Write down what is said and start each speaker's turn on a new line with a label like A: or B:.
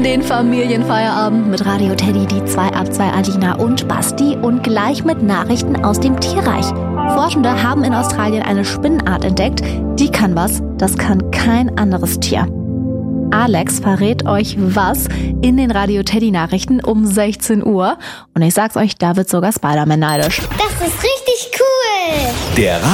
A: den Familienfeierabend mit Radio Teddy, die 2 ab 2 Alina und Basti und gleich mit Nachrichten aus dem Tierreich. Forschende haben in Australien eine Spinnenart entdeckt. Die kann was, das kann kein anderes Tier. Alex verrät euch was in den Radio Teddy Nachrichten um 16 Uhr. Und ich sag's euch, da wird sogar Spider-Man neidisch.
B: Das ist richtig cool.
C: Der